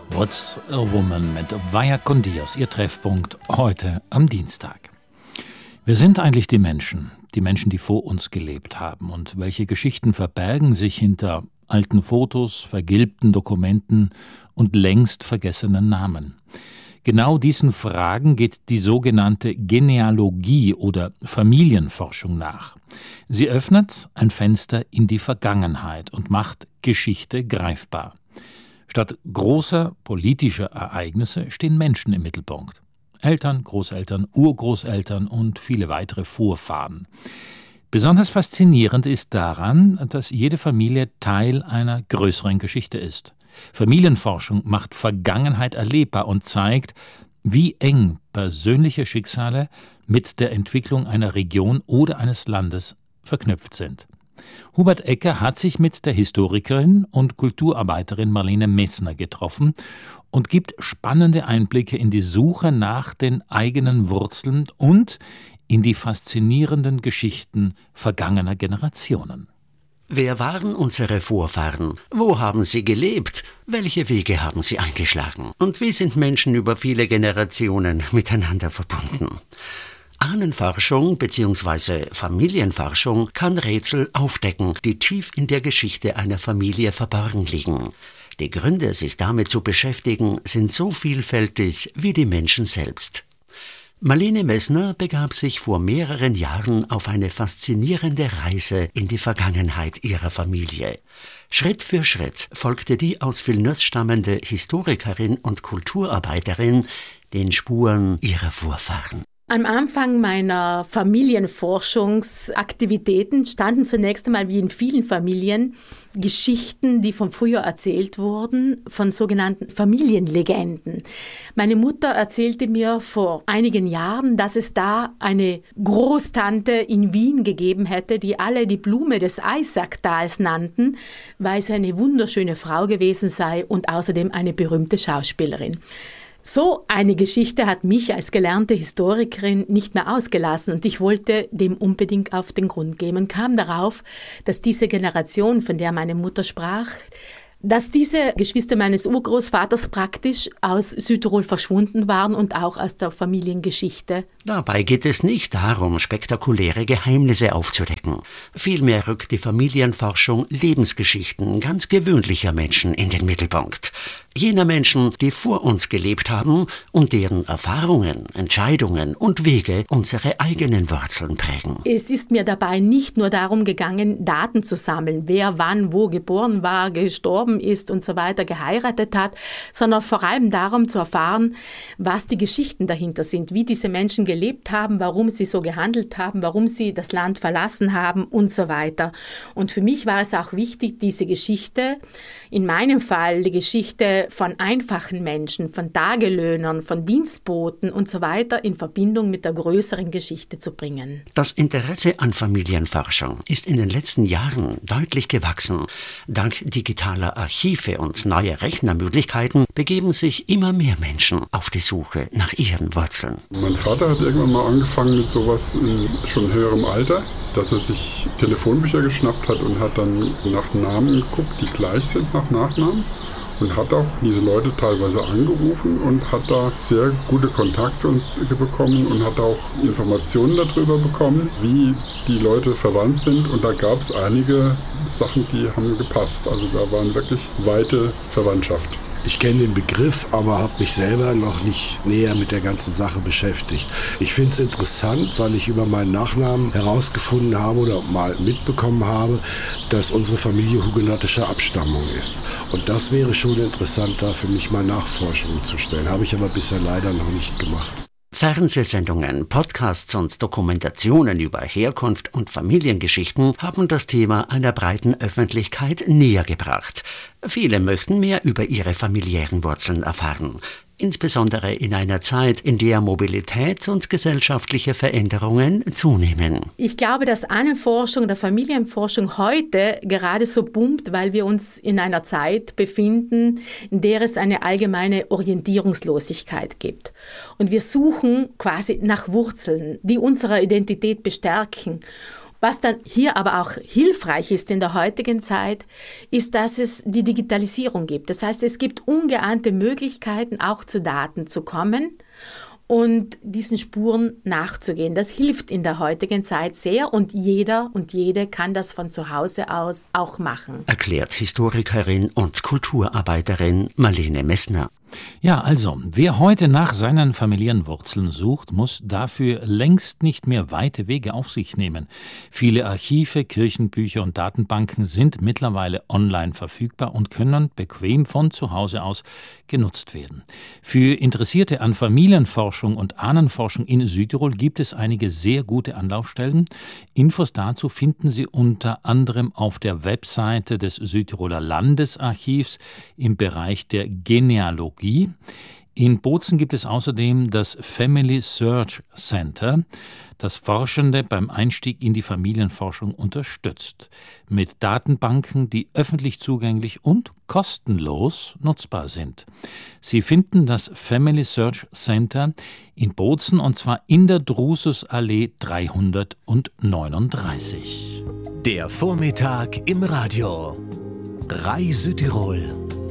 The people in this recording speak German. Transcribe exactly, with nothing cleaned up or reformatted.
What's a Woman mit Vaya con Dios, ihr Treffpunkt heute am Dienstag. Wer sind eigentlich die Menschen, die Menschen, die vor uns gelebt haben? Und welche Geschichten verbergen sich hinter alten Fotos, vergilbten Dokumenten und längst vergessenen Namen? Genau diesen Fragen geht die sogenannte Genealogie oder Familienforschung nach. Sie öffnet ein Fenster in die Vergangenheit und macht Geschichte greifbar. Statt großer politischer Ereignisse stehen Menschen im Mittelpunkt. Eltern, Großeltern, Urgroßeltern und viele weitere Vorfahren. Besonders faszinierend ist daran, dass jede Familie Teil einer größeren Geschichte ist. Familienforschung macht Vergangenheit erlebbar und zeigt, wie eng persönliche Schicksale mit der Entwicklung einer Region oder eines Landes verknüpft sind. Hubert Ecker hat sich mit der Historikerin und Kulturarbeiterin Marlene Messner getroffen und gibt spannende Einblicke in die Suche nach den eigenen Wurzeln und in die faszinierenden Geschichten vergangener Generationen. Wer waren unsere Vorfahren? Wo haben sie gelebt? Welche Wege haben sie eingeschlagen? Und wie sind Menschen über viele Generationen miteinander verbunden? Ahnenforschung bzw. Familienforschung kann Rätsel aufdecken, die tief in der Geschichte einer Familie verborgen liegen. Die Gründe, sich damit zu beschäftigen, sind so vielfältig wie die Menschen selbst. Marlene Messner begab sich vor mehreren Jahren auf eine faszinierende Reise in die Vergangenheit ihrer Familie. Schritt für Schritt folgte die aus Vilnius stammende Historikerin und Kulturarbeiterin den Spuren ihrer Vorfahren. Am Anfang meiner Familienforschungsaktivitäten standen zunächst einmal, wie in vielen Familien, Geschichten, die von früher erzählt wurden, von sogenannten Familienlegenden. Meine Mutter erzählte mir vor einigen Jahren, dass es da eine Großtante in Wien gegeben hätte, die alle die Blume des Eisaktals nannten, weil sie eine wunderschöne Frau gewesen sei und außerdem eine berühmte Schauspielerin. So eine Geschichte hat mich als gelernte Historikerin nicht mehr ausgelassen und ich wollte dem unbedingt auf den Grund gehen und kam darauf, dass diese Generation, von der meine Mutter sprach, dass diese Geschwister meines Urgroßvaters praktisch aus Südtirol verschwunden waren und auch aus der Familiengeschichte. Dabei geht es nicht darum, spektakuläre Geheimnisse aufzudecken. Vielmehr rückt die Familienforschung Lebensgeschichten ganz gewöhnlicher Menschen in den Mittelpunkt. Jener Menschen, die vor uns gelebt haben und deren Erfahrungen, Entscheidungen und Wege unsere eigenen Wurzeln prägen. Es ist mir dabei nicht nur darum gegangen, Daten zu sammeln, wer wann wo geboren war, gestorben ist und so weiter, geheiratet hat, sondern vor allem darum zu erfahren, was die Geschichten dahinter sind, wie diese Menschen gelebt haben, warum sie so gehandelt haben, warum sie das Land verlassen haben und so weiter. Und für mich war es auch wichtig, diese Geschichte, in meinem Fall die Geschichte von einfachen Menschen, von Tagelöhnern, von Dienstboten und so weiter in Verbindung mit der größeren Geschichte zu bringen. Das Interesse an Familienforschung ist in den letzten Jahren deutlich gewachsen. Dank digitaler Archive und neuer Rechnermöglichkeiten begeben sich immer mehr Menschen auf die Suche nach ihren Wurzeln. Mein Vater hat irgendwann mal angefangen mit sowas in schon höherem Alter, dass er sich Telefonbücher geschnappt hat und hat dann nach Namen geguckt, die gleich sind nach Nachnamen. Und hat auch diese Leute teilweise angerufen und hat da sehr gute Kontakte bekommen und hat auch Informationen darüber bekommen, wie die Leute verwandt sind. Und da gab es einige Sachen, die haben gepasst. Also da waren wirklich weite Verwandtschaft. Ich kenne den Begriff, aber habe mich selber noch nicht näher mit der ganzen Sache beschäftigt. Ich finde es interessant, weil ich über meinen Nachnamen herausgefunden habe oder mal mitbekommen habe, dass unsere Familie hugenottischer Abstammung ist. Und das wäre schon interessant, da für mich mal Nachforschungen zu stellen. Habe ich aber bisher leider noch nicht gemacht. Fernsehsendungen, Podcasts und Dokumentationen über Herkunft und Familiengeschichten haben das Thema einer breiten Öffentlichkeit näher gebracht. Viele möchten mehr über ihre familiären Wurzeln erfahren. Insbesondere in einer Zeit, in der Mobilität und gesellschaftliche Veränderungen zunehmen. Ich glaube, dass Ahnenforschung oder Familienforschung heute gerade so boomt, weil wir uns in einer Zeit befinden, in der es eine allgemeine Orientierungslosigkeit gibt. Und wir suchen quasi nach Wurzeln, die unsere Identität bestärken. Was dann hier aber auch hilfreich ist in der heutigen Zeit, ist, dass es die Digitalisierung gibt. Das heißt, es gibt ungeahnte Möglichkeiten, auch zu Daten zu kommen und diesen Spuren nachzugehen. Das hilft in der heutigen Zeit sehr und jeder und jede kann das von zu Hause aus auch machen. Erklärt Historikerin und Kulturarbeiterin Marlene Messner. Ja, also, wer heute nach seinen familiären Wurzeln sucht, muss dafür längst nicht mehr weite Wege auf sich nehmen. Viele Archive, Kirchenbücher und Datenbanken sind mittlerweile online verfügbar und können bequem von zu Hause aus genutzt werden. Für Interessierte an Familienforschung und Ahnenforschung in Südtirol gibt es einige sehr gute Anlaufstellen. Infos dazu finden Sie unter anderem auf der Webseite des Südtiroler Landesarchivs im Bereich der Genealogie. In Bozen gibt es außerdem das Family Search Center, das Forschende beim Einstieg in die Familienforschung unterstützt, mit Datenbanken, die öffentlich zugänglich und kostenlos nutzbar sind. Sie finden das Family Search Center in Bozen und zwar in der Drususallee dreihundertneununddreißig. Der Vormittag im Radio. R A I Südtirol.